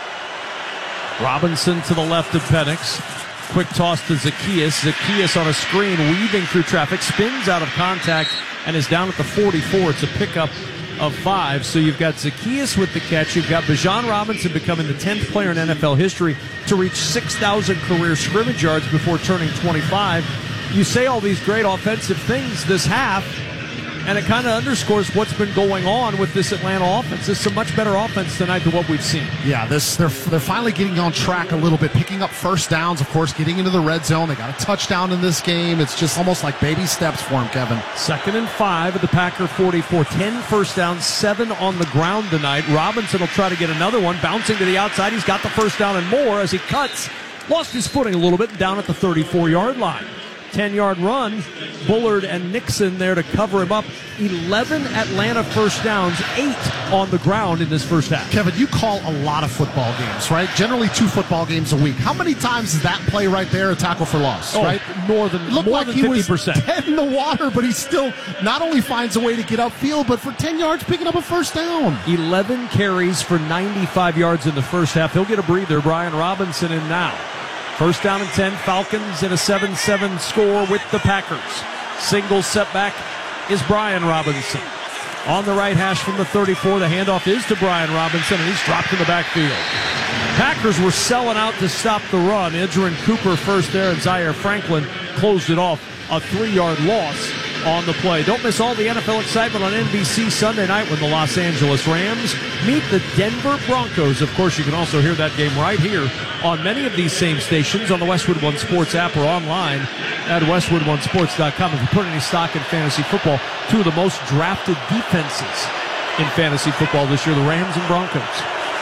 Robinson to the left of Penix. Quick toss to Zaccheaus. Zaccheaus on a screen, weaving through traffic, spins out of contact, and is down at the forty-four. It's a pickup of five. So you've got Zaccheaus with the catch. You've got Bijan Robinson becoming the tenth player in N F L history to reach six thousand career scrimmage yards before turning twenty-five. You say all these great offensive things this half, and it kind of underscores what's been going on with this Atlanta offense. This is a much better offense tonight than what we've seen. Yeah, this they're they're finally getting on track a little bit, picking up first downs, of course, getting into the red zone. They got a touchdown in this game. It's just almost like baby steps for them, Kevin. Second and five at the Packer forty-four. Ten first downs, seven on the ground tonight. Robinson will try to get another one, bouncing to the outside. He's got the first down and more as he cuts. Lost his footing a little bit down at the thirty-four-yard line. ten-yard run. Bullard and Nixon there to cover him up. eleven Atlanta first downs, eight on the ground in this first half. Kevin, you call a lot of football games, right? Generally two football games a week. How many times is that play right there a tackle for loss, oh, right? More than, Looked more like than he fifty percent. was dead in the water, but he still not only finds a way to get upfield, but for ten yards, picking up a first down. eleven carries for ninety-five yards in the first half. He'll get a breather. Brian Robinson in now. First down and ten, Falcons in a seven seven score with the Packers. Single setback is Brian Robinson. On the right hash from the thirty-four, the handoff is to Brian Robinson, and he's dropped in the backfield. Packers were selling out to stop the run. Edgerrin Cooper first there, and Zaire Franklin closed it off. A three-yard loss on the play. Don't miss all the N F L excitement on N B C Sunday night when the Los Angeles Rams meet the Denver Broncos. Of course, you can also hear that game right here on many of these same stations on the Westwood One Sports app or online at westwood one sports dot com. If you put any stock in fantasy football, two of the most drafted defenses in fantasy football this year, the Rams and Broncos.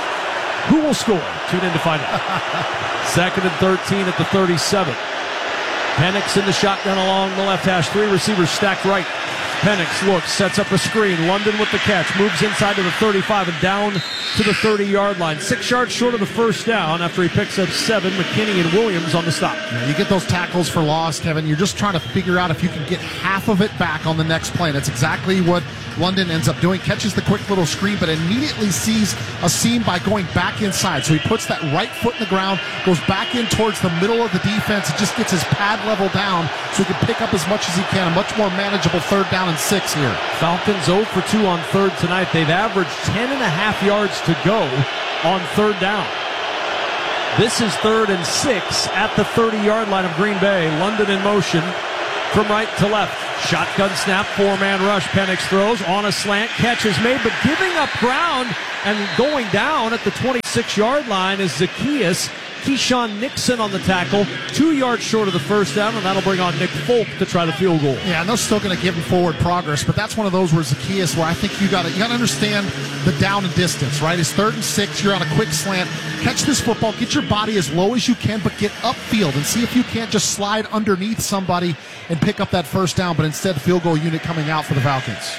Who will score? Tune in to find out. Second and thirteen at the thirty-seven. Penix in the shotgun along the left hash. Three receivers stacked right. Penix looks, sets up a screen. London with the catch, moves inside to the thirty-five and down to the thirty-yard line. Six yards short of the first down after he picks up seven. McKinney and Williams on the stop. Yeah, you get those tackles for loss, Kevin. You're just trying to figure out if you can get half of it back on the next play. That's exactly what London ends up doing. Catches the quick little screen, but immediately sees a seam by going back inside. So he puts that right foot in the ground, goes back in towards the middle of the defense, and just gets his pad level down so he can pick up as much as he can. A much more manageable third down and six here. Falcons oh for two on third tonight. They've averaged ten and a half yards to go on third down. This is third and six at the thirty-yard line of Green Bay. London in motion from right to left. Shotgun snap, four-man rush. Penix throws on a slant. Catch is made, but giving up ground and going down at the twenty-six-yard line is Zacchaeus. Keyshawn Nixon on the tackle, two yards short of the first down, and that'll bring on Nick Folk to try the field goal. Yeah, and they're still going to give him forward progress, but that's one of those where Zacchaeus, where I think you got to you got to understand the down and distance, right? It's third and six, you're on a quick slant. Catch this football, get your body as low as you can, but get upfield and see if you can't just slide underneath somebody and pick up that first down, but instead field goal unit coming out for the Falcons.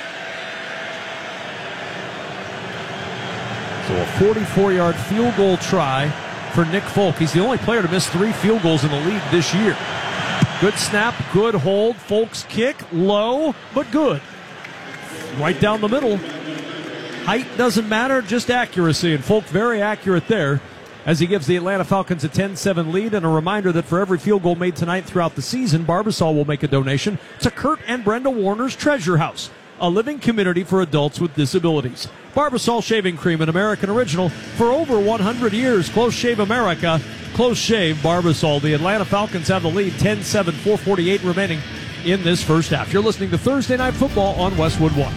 So a forty-four-yard field goal try for Nick Folk. He's the only player to miss three field goals in the league this year. Good snap, good hold. Folk's kick, low, but good. Right down the middle. Height doesn't matter, just accuracy. And Folk very accurate there as he gives the Atlanta Falcons a ten seven lead. And a reminder that for every field goal made tonight throughout the season, Barbasol will make a donation to Kurt and Brenda Warner's Treasure House, a living community for adults with disabilities. Barbasol Shaving Cream, an American original for over one hundred years. Close Shave America, Close Shave Barbasol. The Atlanta Falcons have the lead, ten seven, four forty-eight remaining in this first half. You're listening to Thursday Night Football on Westwood One.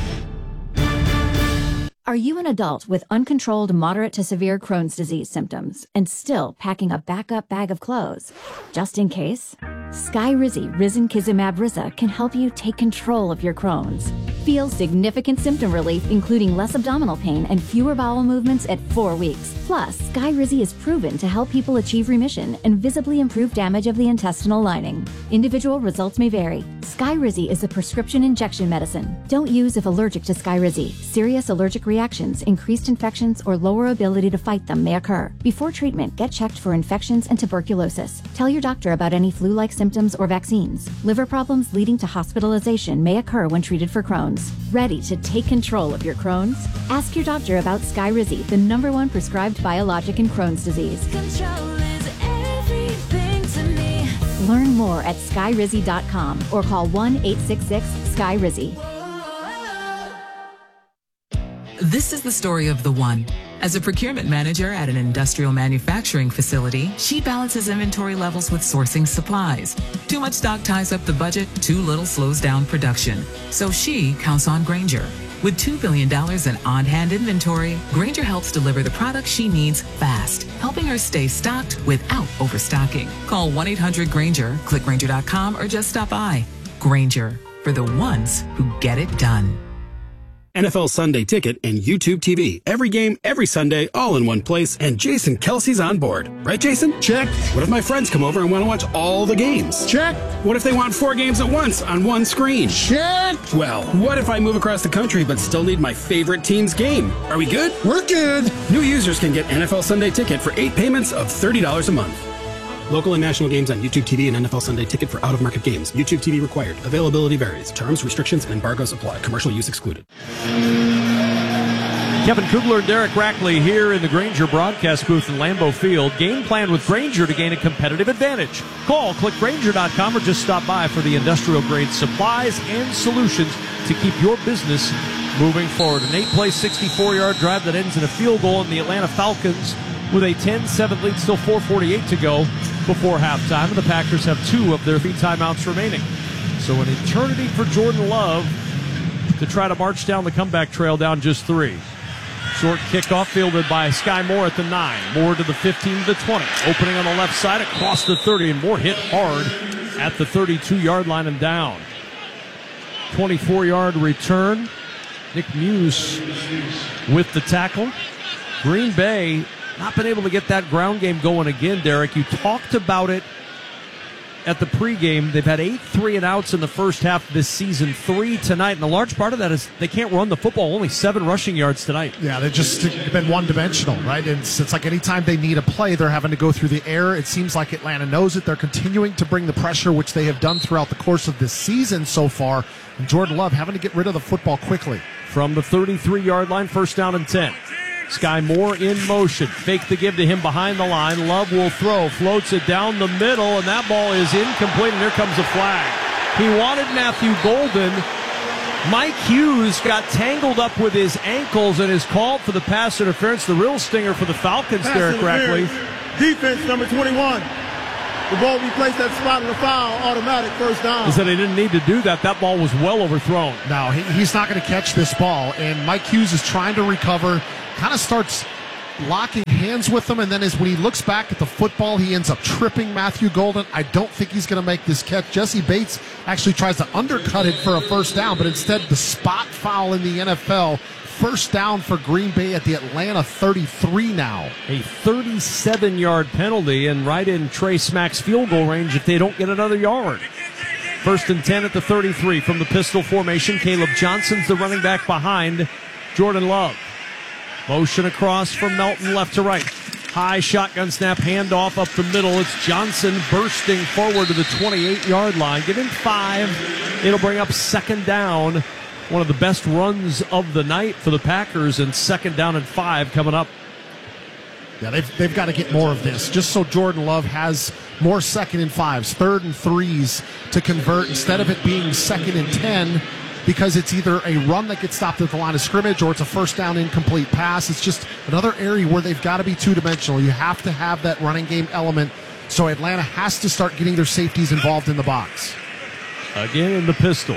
Are you an adult with uncontrolled moderate to severe Crohn's disease symptoms and still packing a backup bag of clothes? Just in case, Skyrizi Risankizumab Riza can help you take control of your Crohn's. Feel significant symptom relief, including less abdominal pain and fewer bowel movements at four weeks. Plus, Skyrizi is proven to help people achieve remission and visibly improve damage of the intestinal lining. Individual results may vary. Skyrizi is a prescription injection medicine. Don't use if allergic to Skyrizi. Serious allergic reactions, increased infections, or lower ability to fight them may occur. Before treatment, get checked for infections and tuberculosis. Tell your doctor about any flu-like symptoms or vaccines. Liver problems leading to hospitalization may occur when treated for Crohn's. Ready to take control of your Crohn's? Ask your doctor about Skyrizi, the number one prescribed biologic in Crohn's disease. Control is everything to me. Learn more at skyrizi dot com or call one eight six six sky rizi. This is the story of the one. As a procurement manager at an industrial manufacturing facility, she balances inventory levels with sourcing supplies. Too much stock ties up the budget, too little slows down production. So she counts on Grainger. With two billion dollars in on-hand inventory, Grainger helps deliver the products she needs fast, helping her stay stocked without overstocking. Call one eight hundred Grainger, click Grainger dot com, or just stop by. Grainger, for the ones who get it done. N F L Sunday Ticket and YouTube T V. Every game, every Sunday, all in one place, and Jason Kelsey's on board. Right, Jason? Check. What if my friends come over and want to watch all the games? Check. What if they want four games at once on one screen? Check. Well, what if I move across the country but still need my favorite team's game? Are we good? We're good. New users can get N F L Sunday Ticket for eight payments of thirty dollars a month. Local and national games on YouTube T V and N F L Sunday Ticket for out-of-market games. YouTube T V required. Availability varies. Terms, restrictions, and embargoes apply. Commercial use excluded. Kevin Kugler and Derek Rackley here in the Grainger broadcast booth in Lambeau Field. Game plan with Grainger to gain a competitive advantage. Call, click Grainger dot com, or just stop by for the industrial-grade supplies and solutions to keep your business moving forward. An eight-play, sixty-four-yard drive that ends in a field goal, and the Atlanta Falcons with a ten seven lead, still four forty-eight to go before halftime. And the Packers have two of their three timeouts remaining. So an eternity for Jordan Love to try to march down the comeback trail down just three. Short kickoff fielded by Sky Moore at the nine. Moore to the fifteen to the twenty. Opening on the left side across the thirty, and Moore hit hard at the thirty-two-yard line and down. twenty-four-yard return. Nick Muse with the tackle. Green Bay not been able to get that ground game going again, Derek. You talked about it at the pregame. They've had eight three and outs in the first half of this season, three tonight. And a large part of that is they can't run the football. Only seven rushing yards tonight. Yeah, they've just been one-dimensional, right? And it's, it's like anytime they need a play, they're having to go through the air. It seems like Atlanta knows it. They're continuing to bring the pressure, which they have done throughout the course of this season so far. And Jordan Love having to get rid of the football quickly. From the thirty-three-yard line, first down and ten. Sky Moore in motion. Fake the give to him behind the line. Love will throw. Floats it down the middle, and that ball is incomplete, and here comes a flag. He wanted Matthew Golden. Mike Hughes got tangled up with his ankles and is called for the pass interference. The real stinger for the Falcons, Pass Derek Rackley. Defense number twenty-one. The ball be placed at the spot of the foul, automatic first down. He said he didn't need to do that. That ball was well overthrown. No, he, he's not going to catch this ball. And Mike Hughes is trying to recover, kind of starts locking hands with him, and then as when he looks back at the football, he ends up tripping Matthew Golden. I don't think he's going to make this catch. Jesse Bates actually tries to undercut it for a first down, but instead the spot foul in the N F L. First down for Green Bay at the Atlanta thirty-three now. A thirty-seven-yard penalty and right in Trey Smack's field goal range if they don't get another yard. First and ten at the thirty-three from the pistol formation. Caleb Johnson's the running back behind Jordan Love. Motion across from Melton left to right. High shotgun snap, handoff up the middle. It's Johnson bursting forward to the twenty-eight-yard line. Give him five. It'll bring up second down. One of the best runs of the night for the Packers, and second down and five coming up. Yeah, they've, they've got to get more of this, just so Jordan Love has more second and fives, third and threes to convert instead of it being second and ten, because it's either a run that gets stopped at the line of scrimmage or it's a first down incomplete pass. It's just another area where they've got to be two-dimensional. You have to have that running game element, so Atlanta has to start getting their safeties involved in the box. Again in the pistol.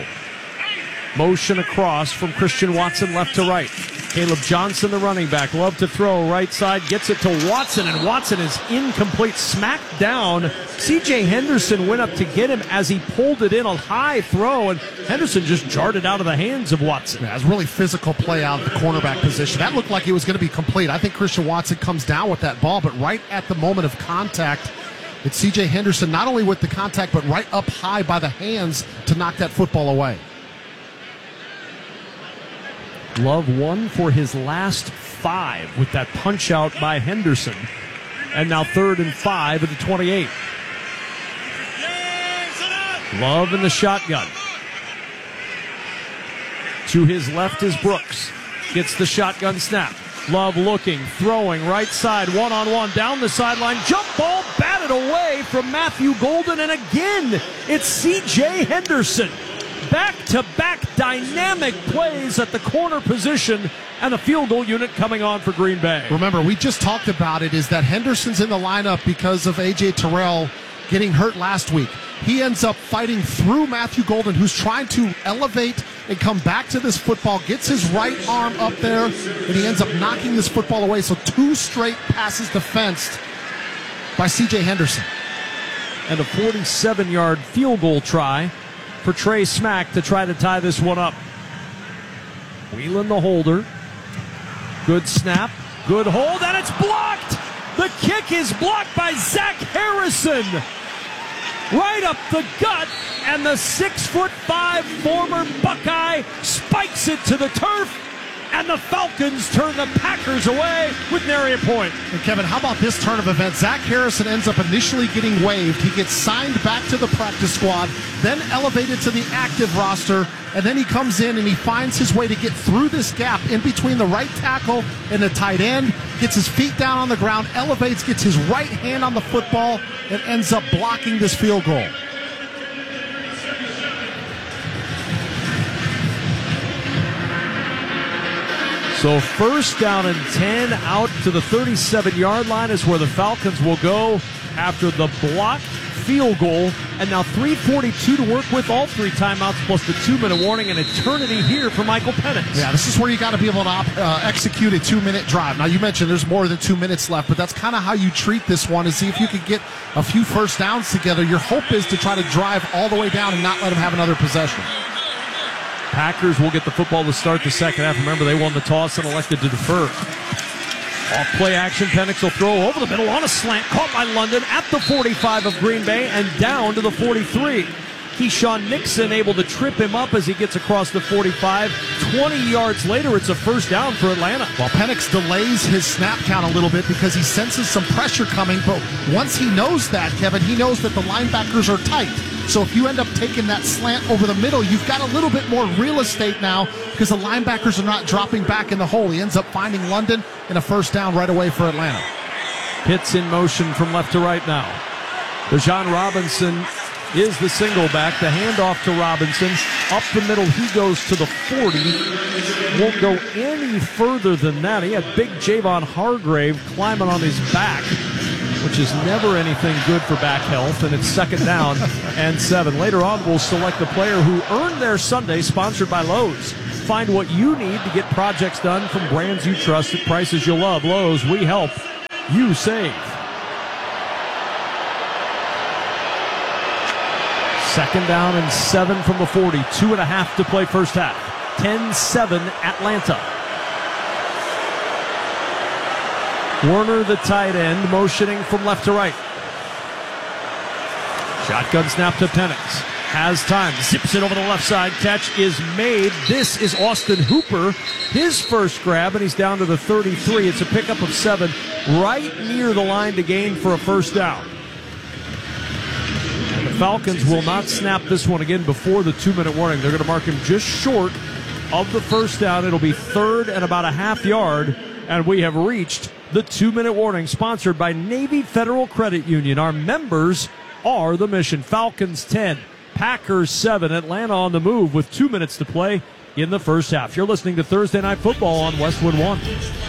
Motion across from Christian Watson left to right. Caleb Johnson, the running back, love to throw right side, gets it to Watson, and Watson is incomplete, smacked down. C J Henderson went up to get him as he pulled it in, a high throw, and Henderson just jarred it out of the hands of Watson. Yeah, it was a really physical play out of the cornerback position. That looked like it was going to be complete. I think Christian Watson comes down with that ball, but right at the moment of contact, it's C J Henderson, not only with the contact, but right up high by the hands to knock that football away. Love won for his last five with that punch out by Henderson. And now third and five at the twenty-eight. Love in the shotgun. To his left is Brooks. Gets the shotgun snap. Love looking, throwing, right side, one-on-one, down the sideline. Jump ball batted away from Matthew Golden. And again, it's C J Henderson. Back-to-back dynamic plays at the corner position, and the field goal unit coming on for Green Bay. Remember, we just talked about it, is that Henderson's in the lineup because of A J Terrell getting hurt last week. He ends up fighting through Matthew Golden, who's trying to elevate and come back to this football, gets his right arm up there, and he ends up knocking this football away. So two straight passes defensed by C J Henderson. And a forty-seven-yard field goal try for Trey Smack to try to tie this one up. Wheeling the holder. Good snap. Good hold, and it's blocked! The kick is blocked by Zach Harrison. Right up the gut, and the six foot five former Buckeye spikes it to the turf, and the Falcons turn the Packers away with nary a point. And Kevin, how about this turn of events? Zach Harrison ends up initially getting waived. He gets signed back to the practice squad, then elevated to the active roster, and then he comes in and he finds his way to get through this gap in between the right tackle and the tight end, gets his feet down on the ground, elevates, gets his right hand on the football, and ends up blocking this field goal. So first down and ten, out to the thirty-seven-yard line is where the Falcons will go after the blocked field goal. And now three forty-two to work with, all three timeouts plus the two-minute warning, and eternity here for Michael Penix. Yeah, this is where you got to be able to uh, execute a two-minute drive. Now, you mentioned there's more than two minutes left, but that's kind of how you treat this one, is see if you could get a few first downs together. Your hope is to try to drive all the way down and not let them have another possession. Packers will get the football to start the second half. Remember, they won the toss and elected to defer. Off play action, Penix will throw over the middle on a slant, caught by London at the forty-five of Green Bay and down to the forty-three. Keyshawn Nixon able to trip him up as he gets across the forty-five. twenty yards later, it's a first down for Atlanta. Well, Penix delays his snap count a little bit because he senses some pressure coming, but once he knows that, Kevin, he knows that the linebackers are tight. So if you end up taking that slant over the middle, you've got a little bit more real estate now because the linebackers are not dropping back in the hole. He ends up finding London and a first down right away for Atlanta. Pitts in motion from left to right now. Bijan Robinson is the single back. The handoff to Robinson. Up the middle, he goes to the forty. Won't go any further than that. He had big Javon Hargrave climbing on his back, which is never anything good for back health, and it's second down and seven. Later on, we'll select the player who earned their Sunday, sponsored by Lowe's. Find what you need to get projects done from brands you trust at prices you love. Lowe's, we help you save. Second down and seven from the forty. Two and a half to play first half. ten seven Atlanta. Werner, the tight end, motioning from left to right. Shotgun snap to Penix. Has time. Zips it over the left side. Catch is made. This is Austin Hooper. His first grab, and he's down to the thirty-three. It's a pickup of seven right near the line to gain for a first down. And the Falcons will not snap this one again before the two-minute warning. They're going to mark him just short of the first down. It'll be third and about a half yard, and we have reached the two-minute warning, sponsored by Navy Federal Credit Union. Our members are the mission. Falcons ten, Packers seven. Atlanta on the move with two minutes to play in the first half. You're listening to Thursday Night Football on Westwood One.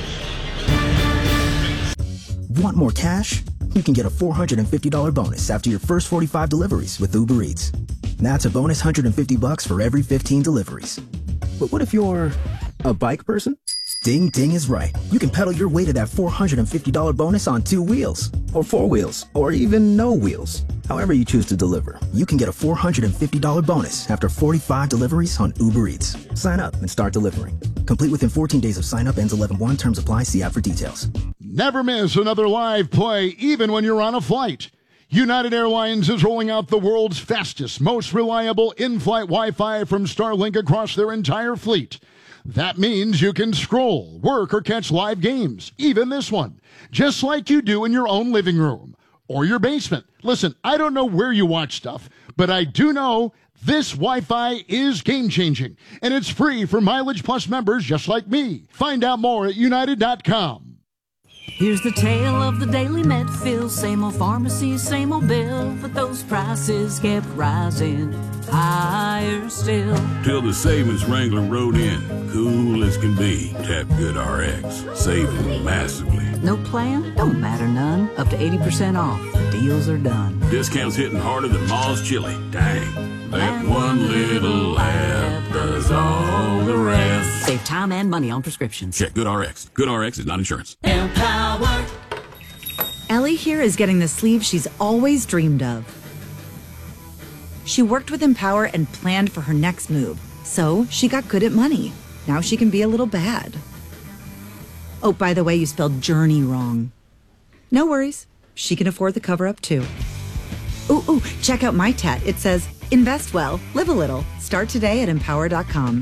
Want more cash? You can get a four hundred fifty dollars bonus after your first forty-five deliveries with Uber Eats. That's a bonus one hundred fifty bucks for every fifteen deliveries. But what if you're a bike person? Ding Ding is right. You can pedal your way to that four hundred fifty dollars bonus on two wheels, or four wheels, or even no wheels. However you choose to deliver, you can get a four hundred fifty dollars bonus after forty-five deliveries on Uber Eats. Sign up and start delivering. Complete within fourteen days of sign up. Ends eleven one. Terms apply. See app for details. Never miss another live play, even when you're on a flight. United Airlines is rolling out the world's fastest, most reliable in-flight Wi-Fi from Starlink across their entire fleet. That means you can scroll, work, or catch live games, even this one, just like you do in your own living room or your basement. Listen, I don't know where you watch stuff, but I do know this Wi-Fi is game-changing, and it's free for Mileage Plus members just like me. Find out more at United dot com. Here's the tale of the daily Medfield. Same old pharmacy, same old bill, but those prices kept rising higher still. Till the savings wrangler rode in, cool as can be. Tap Good R X, saving massively. No plan? Don't matter none. Up to eighty percent off. Deals are done. Discounts hitting harder than Ma's chili. Dang. That one little app does all the rest. Save time and money on prescriptions. Check Good R X. Good R X is not insurance. Empower. Ellie here is getting the sleeve she's always dreamed of. She worked with Empower and planned for her next move, so she got good at money. Now she can be a little bad. Oh, by the way, you spelled journey wrong. No worries. She can afford the cover-up, too. Ooh, ooh, check out my tat. It says, invest well, live a little. Start today at empower dot com.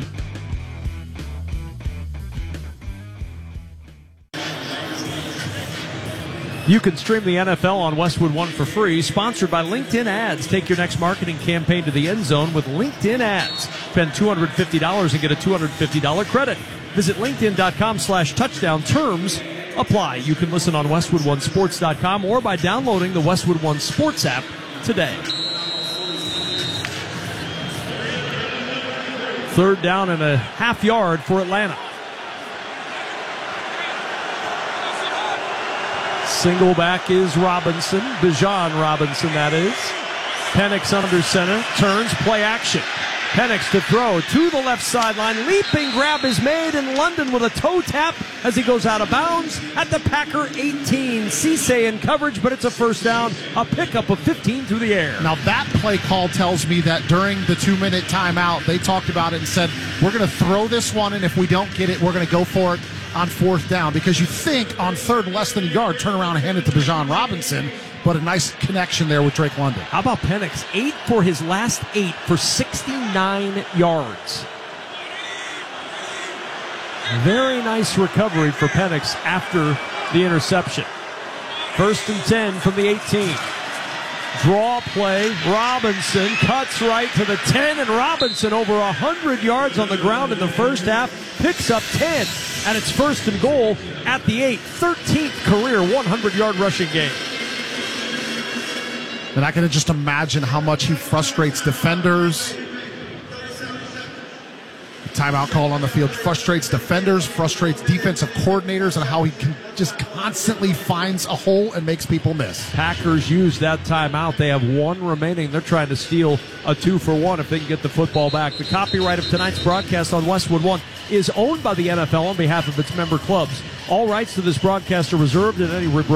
You can stream the N F L on Westwood One for free, sponsored by LinkedIn Ads. Take your next marketing campaign to the end zone with LinkedIn Ads. Spend two hundred fifty dollars and get a two hundred fifty dollars credit. Visit linkedin dot com slash touchdown. Terms apply. You can listen on westwood one sports dot com or by downloading the Westwood One Sports app today. Third down and a half yard for Atlanta. Single back is Robinson. Bijan Robinson, that is. Penix under center. Turns. Play action. Penix to throw to the left sideline. Leaping grab is made, and London with a toe tap as he goes out of bounds at the Packer eighteen. Cisse in coverage, but it's a first down. A pickup of fifteen through the air. Now that play call tells me that during the two-minute timeout, they talked about it and said, we're going to throw this one, and if we don't get it, we're going to go for it on fourth down. Because you think on third less than a yard, turn around and hand it to Bijan Robinson. But a nice connection there with Drake London. How about Penix? Eight for his last eight for sixty-nine yards. Very nice recovery for Penix after the interception. First and ten from the eighteen. Draw play. Robinson cuts right to the ten, and Robinson over one hundred yards on the ground in the first half. Picks up ten, and it's first and goal at the eight. thirteenth career one hundred-yard rushing game. And I can just imagine how much he frustrates defenders. The timeout call on the field frustrates defenders, frustrates defensive coordinators, and how he can just constantly finds a hole and makes people miss. Packers use that timeout. They have one remaining. They're trying to steal a two for one if they can get the football back. The copyright of tonight's broadcast on Westwood One is owned by the N F L on behalf of its member clubs. All rights to this broadcast are reserved, and any